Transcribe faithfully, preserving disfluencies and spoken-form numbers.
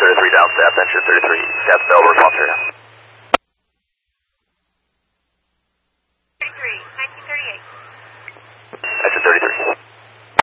thirty-three down staff, engine thirty-three, staff bell response area. thirty-three, nineteen thirty-eight. Engine thirty-three.